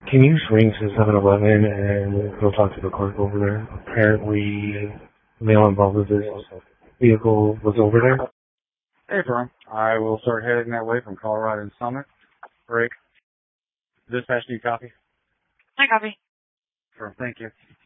Can you just ring to 7-Eleven and go talk to the clerk over there? Apparently, the male involved with this vehicle was over there. Hey, firm. I will start heading that way from Colorado and Summit. Break. Dispatch, need copy? I copy. Sure, thank you.